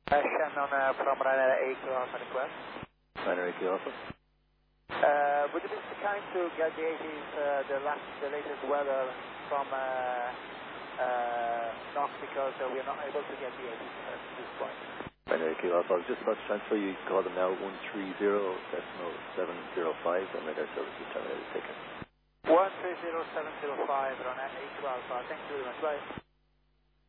Shannon from Ryanair AQ Alpha request. Ryanair AQ Alpha. Would you be so kind to get the 80s, the latest weather from NOC, because we are not able to get the 80s at this point. Ryanair AQ Alpha, I was just about to transfer you. You can call them now, 130.705, and radar service is terminated. Take care. 130.705, Ryanair AQ Alpha. Thank you very much. Bye.